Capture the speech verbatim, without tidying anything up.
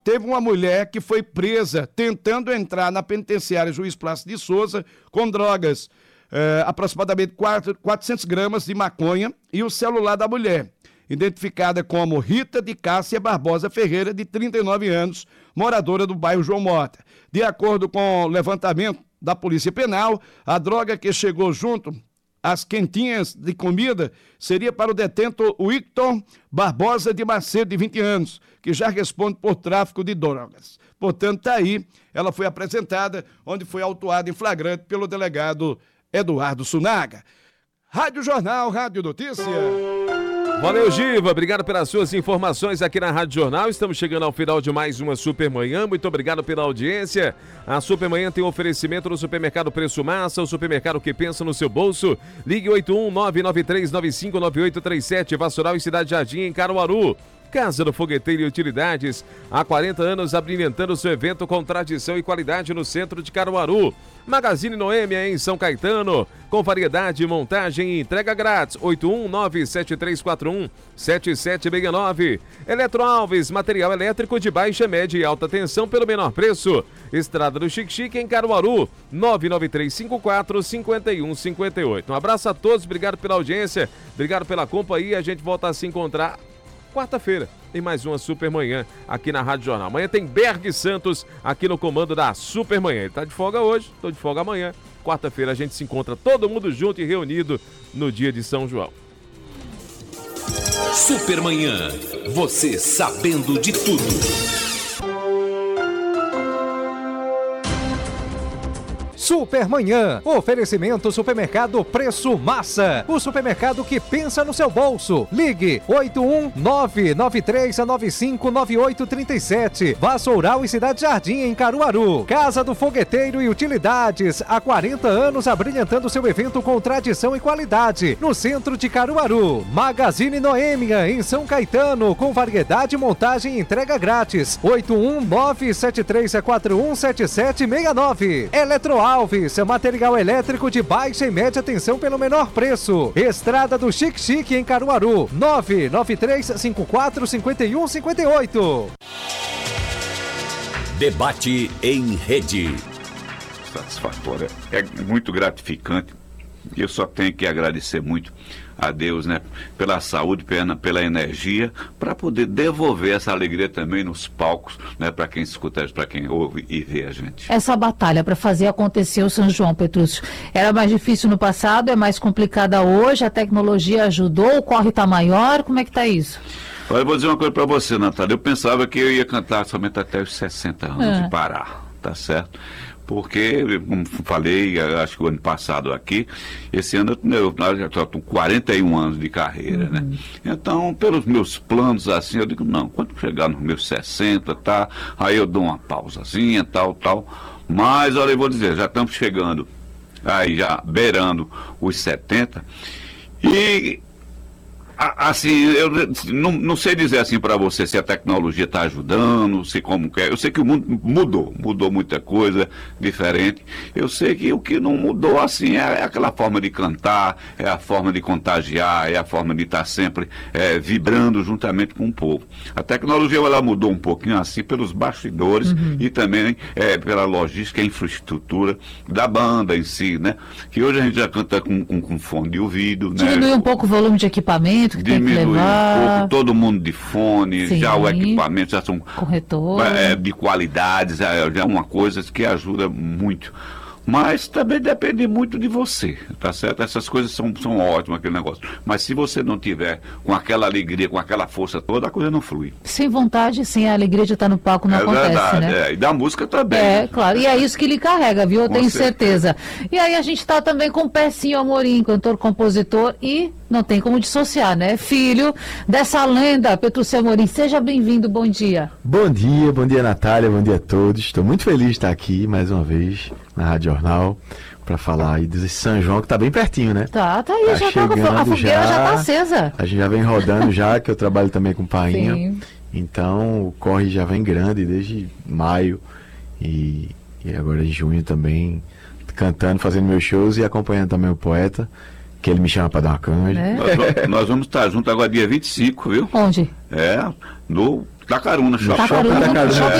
Teve uma mulher que foi presa tentando entrar na penitenciária Juiz Plácido de Souza com drogas, eh, aproximadamente quatrocentas gramas de maconha e o celular da mulher, identificada como Rita de Cássia Barbosa Ferreira, de trinta e nove anos, moradora do bairro João Mota. De acordo com o levantamento da Polícia Penal, a droga que chegou junto às quentinhas de comida seria para o detento Wictor Barbosa de Macedo, de vinte anos, que já responde por tráfico de drogas. Portanto, está aí, ela foi apresentada, onde foi autuada em flagrante pelo delegado Eduardo Sunaga. Rádio Jornal, Rádio Notícia. Valeu, Giva. Obrigado pelas suas informações aqui na Rádio Jornal. Estamos chegando ao final de mais uma Supermanhã. Muito obrigado pela audiência. A Supermanhã tem um oferecimento no Supermercado Preço Massa, o supermercado que pensa no seu bolso. Ligue oito um nove nove três nove cinco nove oito três sete, Vassoural e Cidade Jardim, em Caruaru. Casa do Fogueteiro e Utilidades, há quarenta anos abrilhantando seu evento com tradição e qualidade no centro de Caruaru. Magazine Noêmia em São Caetano, com variedade, montagem e entrega grátis. Oito um nove sete três quatro um sete sete seis nove. Eletro Alves, material elétrico de baixa, média e alta tensão pelo menor preço. Estrada do Chique Chique em Caruaru, nove nove três cinco quatro cinco um cinco oito. Um abraço a todos, obrigado pela audiência, obrigado pela companhia. A gente volta a se encontrar quarta-feira, tem mais uma Supermanhã aqui na Rádio Jornal. Amanhã tem Berg Santos aqui no comando da Supermanhã. Ele tá de folga hoje, tô de folga amanhã. Quarta-feira a gente se encontra todo mundo junto e reunido no dia de São João. Supermanhã, você sabendo de tudo. Supermanhã, oferecimento Supermercado Preço Massa, o supermercado que pensa no seu bolso. Ligue oito um nove nove três nove cinco nove oito três sete, Vassoural e Cidade Jardim, em Caruaru. Casa do Fogueteiro e Utilidades, há quarenta anos abrilhantando seu evento com tradição e qualidade, no centro de Caruaru. Magazine Noêmia, em São Caetano, com variedade, montagem e entrega grátis. Oito um nove sete três quatro um sete sete seis nove. Eletro Alves, material elétrico de baixa e média tensão pelo menor preço. Estrada do Chique Chique, em Caruaru, nove nove três cinco quatro cinco um cinco oito. Debate em rede. Satisfatória, é muito gratificante. Eu só tenho que agradecer muito a Deus, né, pela saúde, pela, pela energia, para poder devolver essa alegria também nos palcos, né, para quem escuta, para quem ouve e vê a gente. Essa batalha para fazer acontecer o São João, Petrúcio, era mais difícil no passado, é mais complicada hoje, a tecnologia ajudou, o corre está maior, como é que está isso? Olha, eu vou dizer uma coisa para você, Natália, eu pensava que eu ia cantar somente até os sessenta anos é. e parar, tá certo? Porque, como falei, acho que o ano passado aqui, esse ano eu, eu já estou com quarenta e um anos de carreira, uhum. né? Então, pelos meus planos, assim, eu digo, não, quando chegar nos meus sessenta, tá, aí eu dou uma pausazinha, tal, tal. Mas, olha, eu vou dizer, já estamos chegando, aí já beirando os setenta, e... Assim, eu não, não sei dizer assim para você se a tecnologia está ajudando, se como que é. Eu sei que o mundo mudou, mudou muita coisa diferente. Eu sei que o que não mudou assim é aquela forma de cantar, é a forma de contagiar, é a forma de estar sempre é, vibrando juntamente com o povo. A tecnologia ela mudou um pouquinho assim pelos bastidores uhum. e também é, pela logística e infraestrutura da banda em si, né? Que hoje a gente já canta com, com, com fone de ouvido, né? Diminui um pouco o volume de equipamento. Que Diminui tem que levar. um pouco, todo mundo de fone, Sim. já o equipamento já são corretor é, de qualidades, já é uma coisa que ajuda muito. Mas também depende muito de você, tá certo? Essas coisas são, são ótimas, aquele negócio. Mas se você não tiver com aquela alegria, com aquela força toda, a coisa não flui. Sem vontade, sem a alegria de estar no palco, não é acontece, verdade, né? É. E da música também. É, claro. E é isso que lhe carrega, viu? Eu com tenho certeza. certeza. E aí a gente está também com o Percinho Amorim, cantor, compositor e não tem como dissociar, né? Filho dessa lenda, Petrúcio Amorim. Seja bem-vindo, bom dia. Bom dia, bom dia, Natália, bom dia a todos. Estou muito feliz de estar aqui mais uma vez na Rádio Jornal para falar aí desse São João que tá bem pertinho, né? Tá, tá aí, tá já tá, a fogueira já, já tá acesa. A gente já vem rodando já, que eu trabalho também com Painha. Sim. Então o corre já vem grande desde maio e, e agora em junho também, cantando, fazendo meus shows e acompanhando também o poeta, que ele me chama para dar uma canja. É. Nós, nós vamos estar juntos agora dia vinte e cinco, viu? Onde? É, no Itacaruna, Shopping. Itacaruna, Itacaruna. Shopping